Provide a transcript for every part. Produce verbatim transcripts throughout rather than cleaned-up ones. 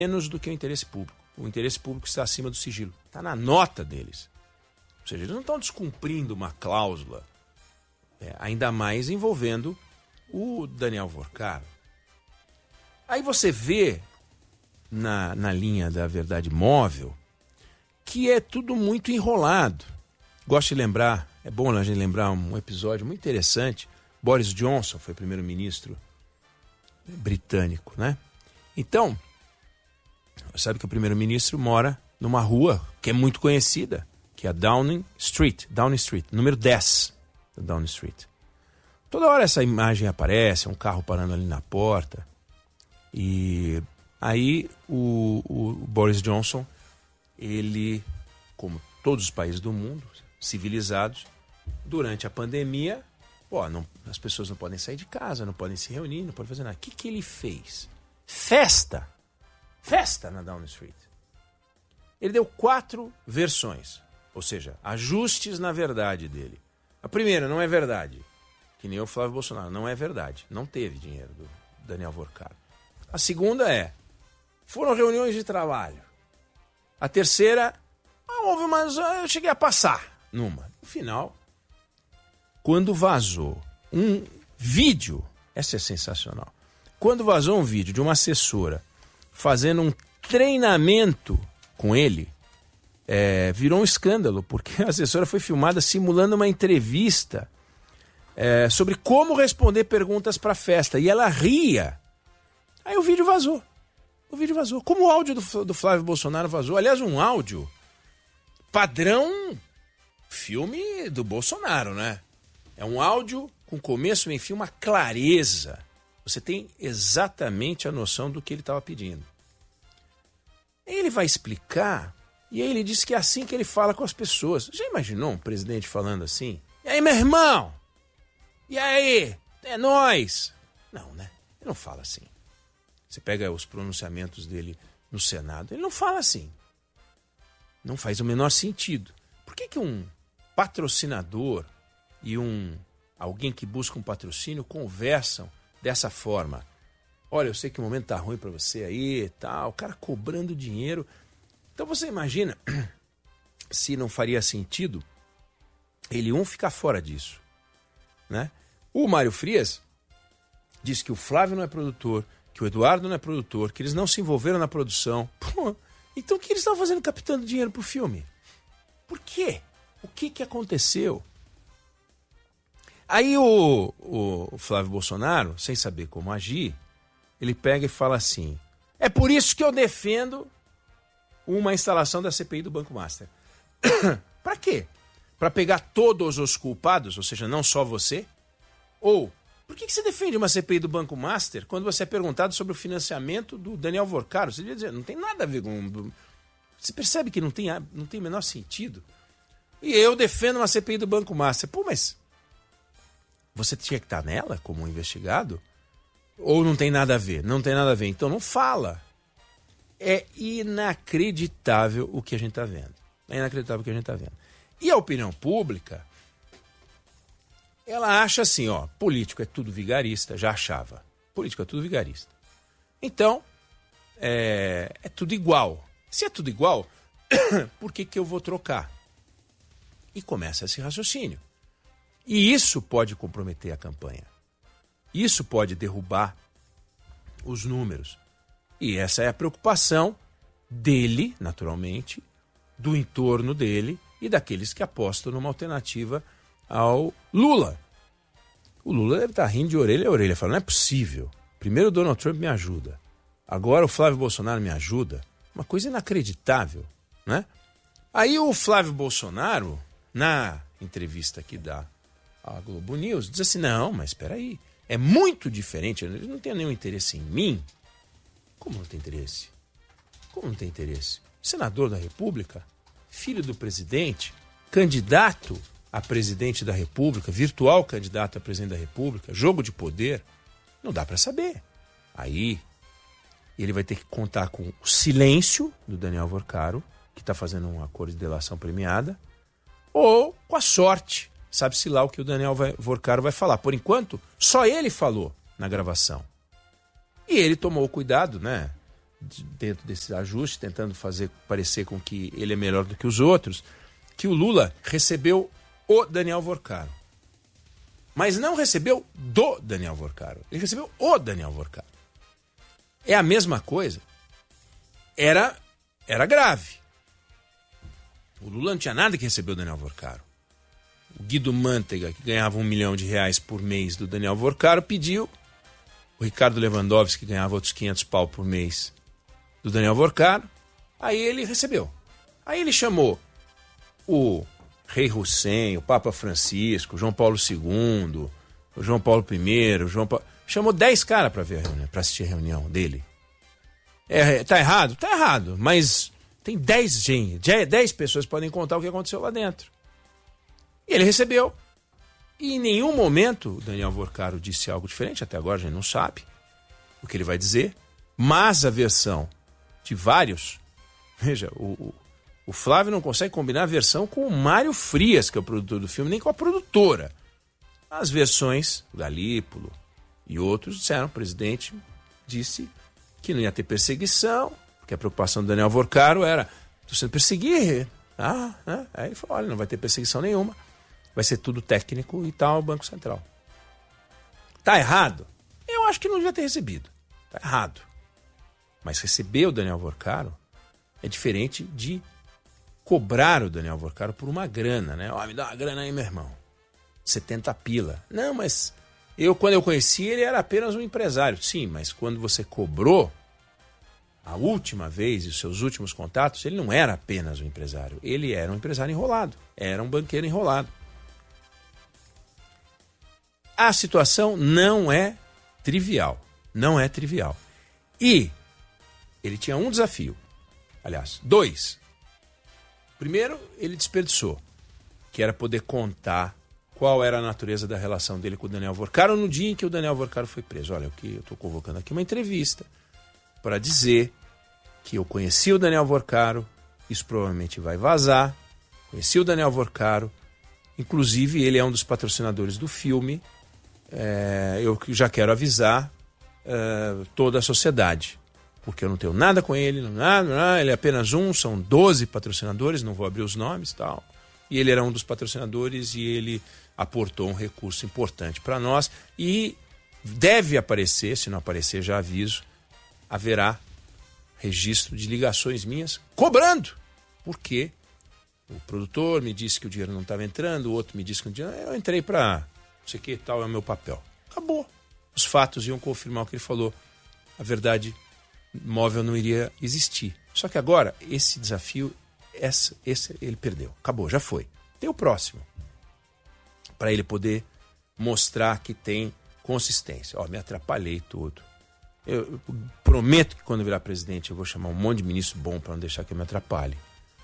menos do que o interesse público. O interesse público está acima do sigilo. Está na nota deles. Ou seja, eles não estão descumprindo uma cláusula, é, ainda mais envolvendo o Daniel Vorcaro. Aí você vê na, na linha da verdade móvel que é tudo muito enrolado. Gosto de lembrar, é bom a gente lembrar um episódio muito interessante. Boris Johnson foi primeiro-ministro britânico, né? Então, sabe que o primeiro-ministro mora numa rua que é muito conhecida, que é a Downing Street, Downing Street, número dez da Downing Street. Toda hora essa imagem aparece, um carro parando ali na porta. E aí o, o Boris Johnson, ele, como todos os países do mundo, civilizados, durante a pandemia, ó, não, as pessoas não podem sair de casa, não podem se reunir, não podem fazer nada. O que, que ele fez? Festa! Festa na Downing Street. Ele deu quatro versões, ou seja, ajustes na verdade dele. A primeira, não é verdade, que nem o Flávio Bolsonaro, não é verdade, não teve dinheiro do Daniel Vorcaro. A segunda é, foram reuniões de trabalho. A terceira, ah, houve umas, eu cheguei a passar numa. No final, quando vazou um vídeo, essa é sensacional, quando vazou um vídeo de uma assessora fazendo um treinamento com ele, é, virou um escândalo, porque a assessora foi filmada simulando uma entrevista é, sobre como responder perguntas para a festa, e ela ria. Aí o vídeo vazou. O vídeo vazou. Como o áudio do, do Flávio Bolsonaro vazou. Aliás, um áudio padrão filme do Bolsonaro, né? É um áudio com começo, meio e fim, uma clareza. Você tem exatamente a noção do que ele estava pedindo. Ele vai explicar, e aí ele disse que é assim que ele fala com as pessoas. Já imaginou um presidente falando assim? E aí, meu irmão? E aí? É nóis? Não, né? Ele não fala assim. Você pega os pronunciamentos dele no Senado, ele não fala assim. Não faz o menor sentido. Por que que um patrocinador e um alguém que busca um patrocínio conversam dessa forma? Olha, eu sei que o momento tá ruim para você aí, tal, o cara cobrando dinheiro. Então você imagina se não faria sentido ele um ficar fora disso, né? O Mário Frias disse que o Flávio não é produtor, que o Eduardo não é produtor, que eles não se envolveram na produção. Pô, então o que eles estavam fazendo captando dinheiro pro filme? Por quê? O que que aconteceu? Aí o, o Flávio Bolsonaro, sem saber como agir, ele pega e fala assim, é por isso que eu defendo uma instalação da C P I do Banco Master. Para quê? Para pegar todos os culpados, ou seja, não só você? Ou, por que que você defende uma C P I do Banco Master quando você é perguntado sobre o financiamento do Daniel Vorcaro? Você devia dizer, não tem nada a ver com... Você percebe que não tem, não tem o menor sentido? E eu defendo uma C P I do Banco Master. Pô, mas você tinha que estar nela como investigado? Ou não tem nada a ver? Não tem nada a ver. Então não fala. É inacreditável o que a gente está vendo. É inacreditável o que a gente está vendo. E a opinião pública, ela acha assim, ó, político é tudo vigarista, já achava. Político é tudo vigarista. Então, é, é tudo igual. Se é tudo igual, por que que eu vou trocar? E começa esse raciocínio. E isso pode comprometer a campanha. Isso pode derrubar os números. E essa é a preocupação dele, naturalmente, do entorno dele e daqueles que apostam numa alternativa ao Lula. O Lula deve estar rindo de orelha a orelha, falando, não é possível. Primeiro o Donald Trump me ajuda. Agora o Flávio Bolsonaro me ajuda. Uma coisa inacreditável, né? Aí o Flávio Bolsonaro, na entrevista que dá à Globo News, diz assim, não, mas espera aí. É muito diferente, ele não tem nenhum interesse em mim. Como não tem interesse? Como não tem interesse? Senador da República, filho do presidente, candidato a presidente da República, virtual candidato a presidente da República, jogo de poder, não dá para saber. Aí ele vai ter que contar com o silêncio do Daniel Vorcaro, que está fazendo um acordo de delação premiada, ou com a sorte. Sabe-se lá o que o Daniel Vorcaro vai falar. Por enquanto, só ele falou na gravação. E ele tomou cuidado, né? dentro desse ajuste, tentando fazer parecer com que ele é melhor do que os outros, que o Lula recebeu o Daniel Vorcaro. Mas não recebeu do Daniel Vorcaro. Ele recebeu o Daniel Vorcaro. É a mesma coisa. Era, era grave. O Lula não tinha nada que receber o Daniel Vorcaro. O Guido Mantega, que ganhava um milhão de reais por mês do Daniel Vorcaro, pediu. O Ricardo Lewandowski, que ganhava outros quinhentos pau por mês do Daniel Vorcaro. Aí ele recebeu. Aí ele chamou o Rei Hussein, o Papa Francisco, o João Paulo segundo, o João Paulo primeiro, o João Paulo... Chamou dez caras para ver a reunião, para assistir a reunião dele. É, tá errado? Tá errado, mas tem dez gente, dez pessoas que podem contar o que aconteceu lá dentro. E ele recebeu. E em nenhum momento o Daniel Vorcaro disse algo diferente, até agora a gente não sabe o que ele vai dizer, mas a versão de vários, veja, o, o Flávio não consegue combinar a versão com o Mário Frias, que é o produtor do filme, nem com a produtora. As versões, o Galípolo e outros disseram, o presidente disse que não ia ter perseguição, porque a preocupação do Daniel Vorcaro era, estou sendo perseguido. Ah, né? Aí ele falou, olha, não vai ter perseguição nenhuma, vai ser tudo técnico e tal, Banco Central. Tá errado? Eu acho que não devia ter recebido. Tá errado. Mas receber o Daniel Vorcaro é diferente de cobrar o Daniel Vorcaro por uma grana, né? Ó, me dá uma grana aí, meu irmão. setenta pila. Não, mas eu, quando eu conheci, ele era apenas um empresário. Sim, mas quando você cobrou a última vez e os seus últimos contatos, ele não era apenas um empresário. Ele era um empresário enrolado. Era um banqueiro enrolado. A situação não é trivial. Não é trivial. E ele tinha um desafio. Aliás, dois. Primeiro, ele desperdiçou, que era poder contar qual era a natureza da relação dele com o Daniel Vorcaro no dia em que o Daniel Vorcaro foi preso. Olha, o que eu estou convocando aqui uma entrevista para dizer que eu conheci o Daniel Vorcaro, isso provavelmente vai vazar, conheci o Daniel Vorcaro, inclusive ele é um dos patrocinadores do filme, é, eu já quero avisar é, toda a sociedade, porque eu não tenho nada com ele, nada, nada, ele é apenas um, são doze patrocinadores, não vou abrir os nomes e tal. E ele era um dos patrocinadores e ele aportou um recurso importante para nós. E deve aparecer, se não aparecer já aviso, haverá registro de ligações minhas cobrando. Porque o produtor me disse que o dinheiro não estava entrando, o outro me disse que o dinheiro... Eu entrei para não sei o que, tal é o meu papel. Acabou. Os fatos iam confirmar o que ele falou. A verdade móvel não iria existir. Só que agora, esse desafio, esse, esse ele perdeu. Acabou, já foi. Tem o próximo. Para ele poder mostrar que tem consistência. Ó, me atrapalhei tudo. Eu, eu prometo que quando eu virar presidente eu vou chamar um monte de ministro bom para não deixar que eu me atrapalhe.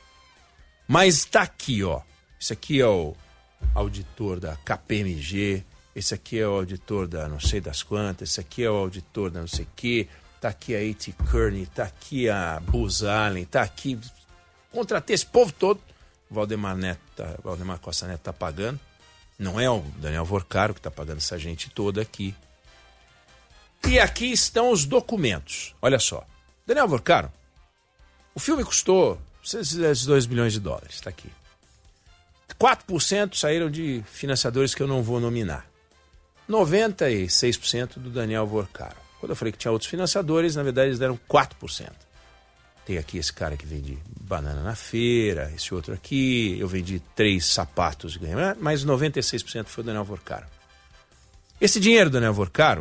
Mas tá aqui, ó. Esse aqui é o auditor da K P M G, esse aqui é o auditor da não sei das quantas, esse aqui é o auditor da não sei o quê. Tá aqui a A T Kearney, tá aqui a Booz Allen, tá aqui... Contratei esse povo todo. O Valdemar Neto, tá, Valdemar Costa Neto tá pagando. Não é o Daniel Vorcaro que tá pagando essa gente toda aqui. E aqui estão os documentos. Olha só. Daniel Vorcaro, o filme custou dois milhões de dólares, tá aqui. quatro por cento saíram de financiadores que eu não vou nominar. noventa e seis por cento do Daniel Vorcaro. Quando eu falei que tinha outros financiadores, na verdade eles deram quatro por cento. Tem aqui esse cara que vende banana na feira, esse outro aqui, eu vendi três sapatos, mas noventa e seis por cento foi o Daniel Vorcaro. Esse dinheiro do Daniel Vorcaro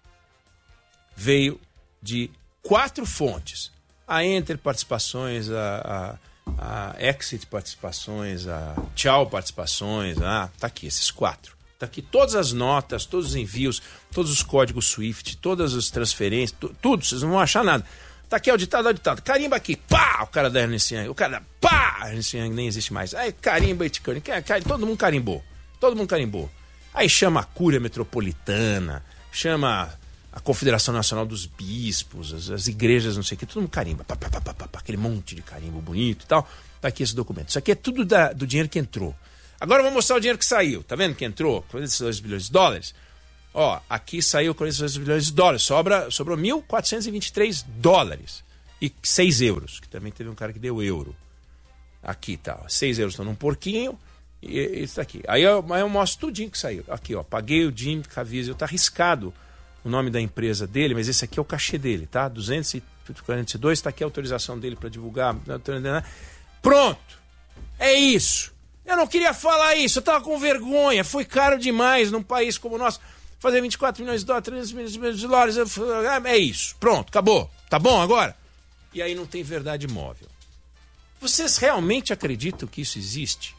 veio de quatro fontes. A Enter Participações, a, a, a Exit Participações, a Tchau Participações, ah, tá aqui, esses quatro. Tá aqui todas as notas, todos os envios, todos os códigos SWIFT, todas as transferências, tu, tudo, vocês não vão achar nada. Tá aqui auditado, auditado. Carimba aqui, pá! O cara da Ernst Young, o cara da pá! A Ernst Young nem existe mais. Aí carimba, todo mundo carimbou. Todo mundo carimbou. Aí chama a Cúria Metropolitana, chama a Confederação Nacional dos Bispos, as, as igrejas, não sei o que, todo mundo carimba. Pá, pá, pá, pá, pá, aquele monte de carimbo bonito e tal. Tá aqui esse documento. Isso aqui é tudo da, do dinheiro que entrou. Agora eu vou mostrar o dinheiro que saiu. Tá vendo que entrou? quarenta e dois bilhões de dólares. Ó, aqui saiu quarenta e dois bilhões de dólares. Sobra, sobrou mil quatrocentos e vinte e três dólares. e seis euros, que também teve um cara que deu euro. Aqui tá, ó, seis euros estão num porquinho e isso aqui. Aí eu, aí eu mostro tudinho que saiu. Aqui, ó, paguei o Jim Caviezel, tá arriscado o nome da empresa dele, mas esse aqui é o cachê dele, tá? duzentos e quarenta e dois, tá aqui a autorização dele para divulgar. Pronto! É isso! Eu não queria falar isso, eu tava com vergonha, foi caro demais num país como o nosso. Fazer vinte e quatro milhões de dólares, trezentos milhões de dólares, é isso, pronto, acabou. Tá bom agora? E aí não tem verdade móvel. Vocês realmente acreditam que isso existe?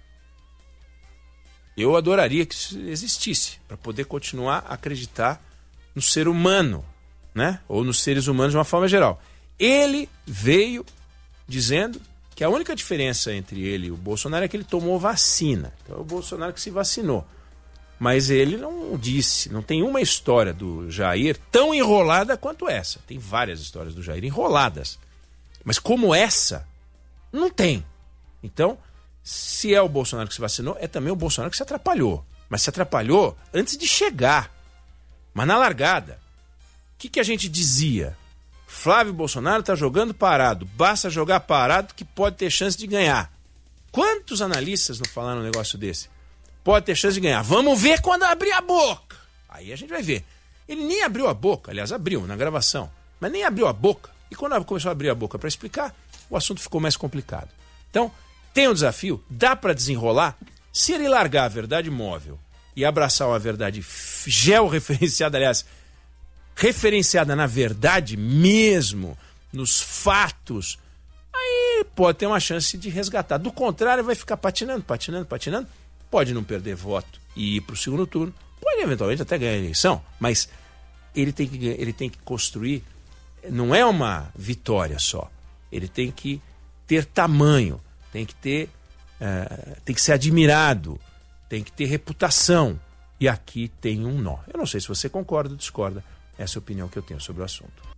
Eu adoraria que isso existisse, para poder continuar a acreditar no ser humano, né? Ou nos seres humanos de uma forma geral. Ele veio dizendo que a única diferença entre ele e o Bolsonaro é que ele tomou vacina. Então é o Bolsonaro que se vacinou. Mas ele não disse, não tem uma história do Jair tão enrolada quanto essa. Tem várias histórias do Jair enroladas. Mas como essa, não tem. Então, se é o Bolsonaro que se vacinou, é também o Bolsonaro que se atrapalhou. Mas se atrapalhou antes de chegar. Mas na largada. O que, que a gente dizia? Flávio Bolsonaro está jogando parado. Basta jogar parado que pode ter chance de ganhar. Quantos analistas não falaram um negócio desse? Pode ter chance de ganhar. Vamos ver quando abrir a boca. Aí a gente vai ver. Ele nem abriu a boca. Aliás, abriu na gravação. Mas nem abriu a boca. E quando começou a abrir a boca para explicar, o assunto ficou mais complicado. Então, tem um desafio. Dá para desenrolar. Se ele largar a verdade móvel e abraçar uma verdade georreferenciada, aliás, referenciada na verdade mesmo, nos fatos, aí pode ter uma chance de resgatar. Do contrário, vai ficar patinando, patinando, patinando. Pode não perder voto e ir para o segundo turno. Pode eventualmente até ganhar a eleição, mas ele tem que, ele tem que construir, não é uma vitória só. Ele tem que ter tamanho, tem que ter, uh, tem que ser admirado, tem que ter reputação. E aqui tem um nó. Eu não sei se você concorda ou discorda. Essa é a opinião que eu tenho sobre o assunto.